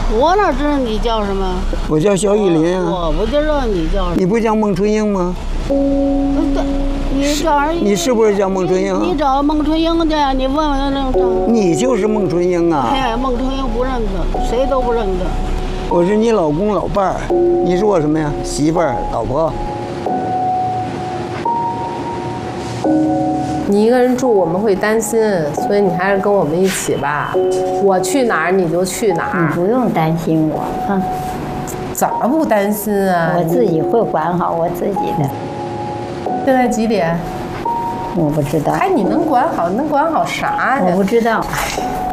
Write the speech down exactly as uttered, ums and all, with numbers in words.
我哪知道你叫什么？ 我叫肖玉林啊。 我不知道你叫什么。 你不叫孟春英吗？ 对，你找人。 你是不是叫孟春英？ 你找孟春英的，你问问那个。 你就是孟春英啊？ 哎，孟春英不认得，谁都不认得。 我是你老公老伴儿，你是我什么呀？媳妇儿、老婆。 你一个人住我们会担心，所以你还是跟我们一起吧。我去哪儿你就去哪儿， 你不用担心我啊。 怎么不担心啊？ 我自己会管好我自己的。 现在几点？ 我不知道。 哎，你能管好？能管好啥呀？ 我不知道。